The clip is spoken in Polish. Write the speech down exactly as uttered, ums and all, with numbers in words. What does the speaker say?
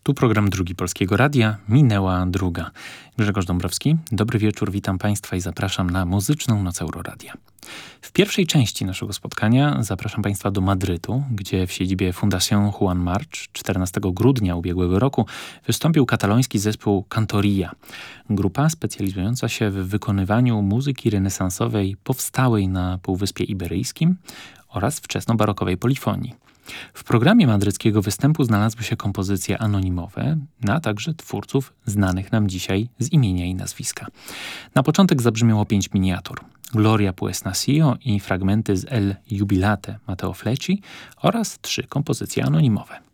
Tu program Drugi Polskiego Radia, minęła druga. Grzegorz Dąbrowski, dobry wieczór, witam Państwa i zapraszam na muzyczną noc Euroradia. W pierwszej części naszego spotkania zapraszam Państwa do Madrytu, gdzie w siedzibie Fundación Juan March czternastego grudnia ubiegłego roku wystąpił kataloński zespół Cantoria. Grupa specjalizująca się w wykonywaniu muzyki renesansowej powstałej na Półwyspie Iberyjskim oraz wczesnobarokowej polifonii. W programie madryckiego występu znalazły się kompozycje anonimowe, a także twórców znanych nam dzisiaj z imienia i nazwiska. Na początek zabrzmiało pięć miniatur. Gloria pues nació i fragmenty z El Jubilate Matteo Flecci oraz trzy kompozycje anonimowe.